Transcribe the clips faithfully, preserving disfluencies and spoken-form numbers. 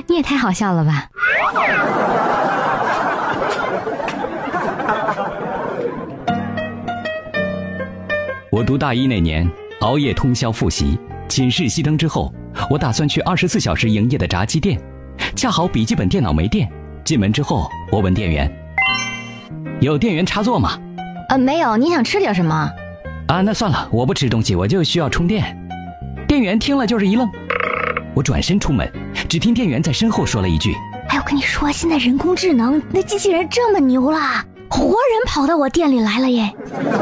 你也太好笑了吧。 我读大一那年，熬夜通宵复习，寝室熄灯之后，我打算去二十四小时营业的炸鸡店，恰好笔记本电脑没电。进门之后，我问店员：“有电源插座吗？”“ 呃，没有。你想吃点什么？”“ 啊，那算了，我不吃东西，我就需要充电。”店员听了就是一愣。我转身出门，只听店员在身后说了一句：“ 哎，我跟你说，现在人工智能那机器人这么牛啦，活人跑到我店里来了耶。”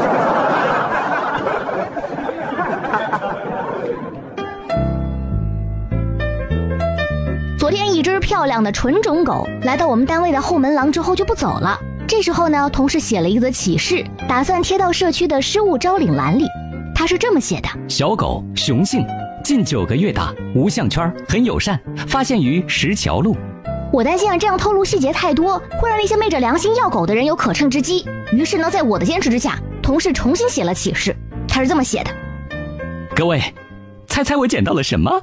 昨天一只漂亮的纯种狗来到我们单位的后门廊之后就不走了。这时候呢，同事写了一则启事，打算贴到社区的失物招领栏里。他是这么写的： 小狗，雄性，近九个月大，无项圈，很友善，发现于石桥路。 我担心啊，这样透露细节太多，会让那些昧着良心要狗的人有可乘之机。于是呢，在我的坚持之下，同事重新写了启事。他是这么写的： 各位，猜猜我捡到了什么？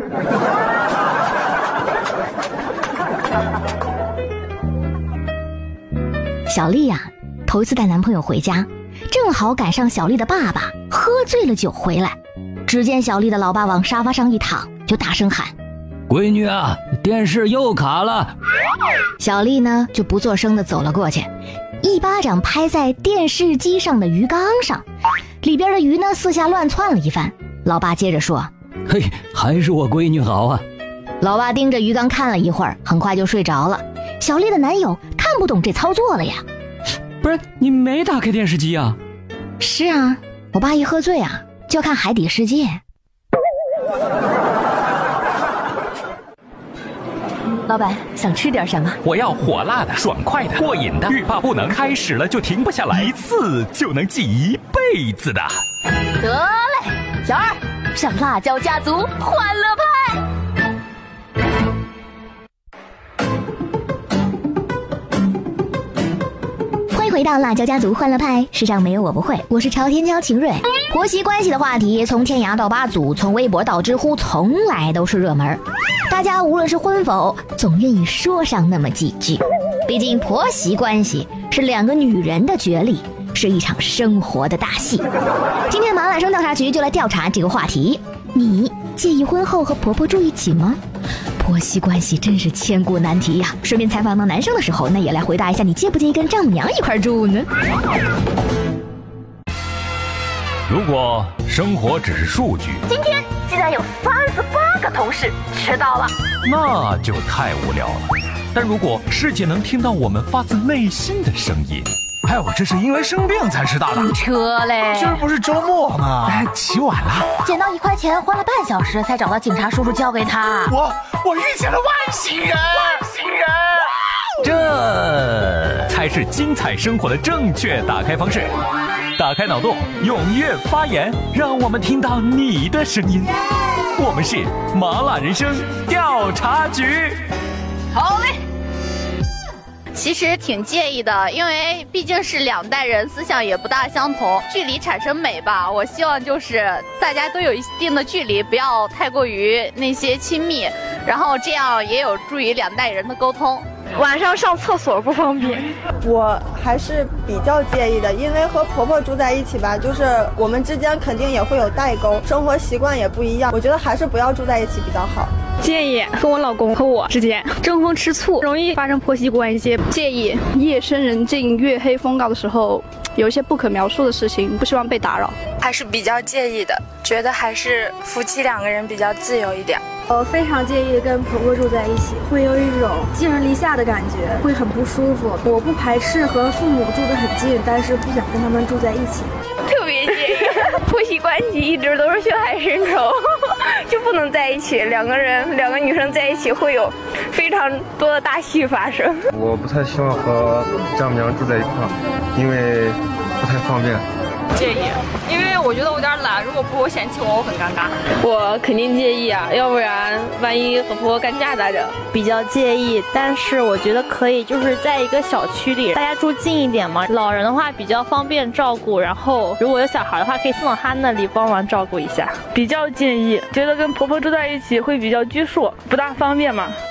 小丽呀、啊，头一次带男朋友回家，正好赶上小丽的爸爸喝醉了酒回来。只见小丽的老爸往沙发上一躺，就大声喊：“ 闺女啊，电视又卡了！” 小丽呢就不作声地走了过去，一巴掌拍在电视机上的鱼缸上，里边的鱼呢四下乱窜了一番。老爸接着说：“ 嘿，还是我闺女好啊。” 老爸盯着鱼缸看了一会儿，很快就睡着了。小丽的男友看不懂这操作了呀。 不是，你没打开电视机啊？ 是啊，我爸一喝醉啊就看海底世界。老板，想吃点什么？ 我要火辣的、爽快的、过瘾的，欲罢不能，开始了就停不下来，一次就能记一辈子的。 得嘞，小二，上辣椒家族欢乐派。欢迎回到辣椒家族欢乐派，世上没有我不会，我是朝天椒秦蕊。婆媳关系的话题，从天涯到八组，从微博到知乎，从来都是热门。大家无论是婚否，总愿意说上那么几句。毕竟婆媳关系是两个女人的角力，是一场生活的大戏。今天麻辣声调查局就来调查这个话题：你介意婚后和婆婆住一起吗？婆媳关系真是千古难题呀、啊！顺便采访到男生的时候，那也来回答一下，你介不介意跟丈母娘一块住呢？ 如果生活只是数据， 今天竟然有三十八个同事迟到了， 那就太无聊了。但如果师姐能听到我们发自内心的声音， 哎，我这是因为生病才迟到的。 车嘞， 今儿不是周末吗？哎，起晚了， 捡到一块钱，花了半小时才找到警察叔叔交给他。 我我遇见了外星人，外星人， 这才是精彩生活的正确打开方式。打开脑洞，踊跃发言，让我们听到你的声音。我们是麻辣人生调查局。 好嘞。 其实挺介意的，因为毕竟是两代人，思想也不大相同，距离产生美吧。我希望就是大家都有一定的距离，不要太过于那些亲密，然后这样也有助于两代人的沟通。 晚上上厕所不方便， 我还是比较介意的，因为和婆婆住在一起吧，就是我们之间肯定也会有代沟，生活习惯也不一样，我觉得还是不要住在一起比较好。 介意和我老公和我之间争风吃醋，容易发生婆媳关系。 介意夜深人静、月黑风高的时候，有一些不可描述的事情，不希望被打扰。 还是比较介意的，觉得还是夫妻两个人比较自由一点。 我非常介意跟婆婆住在一起，会有一种寄人篱下的感觉，会很不舒服。我不排斥和父母住得很近，但是不想跟他们住在一起。 特别介意，婆媳关系一直都是血海深仇，就不能在一起。两个人，两个女生在一起会有非常多的大戏发生。 我不太希望和丈母娘住在一块儿，因为不太方便。 介意，因为我觉得我有点懒，如果婆婆嫌弃我，我很尴尬。 我肯定介意啊，要不然万一和婆婆干架咋整？ 比较介意，但是我觉得可以，就是在一个小区里，大家住近一点嘛。老人的话比较方便照顾，然后如果有小孩的话，可以送到他那里帮忙照顾一下。 比较介意，觉得跟婆婆住在一起会比较拘束，不大方便嘛。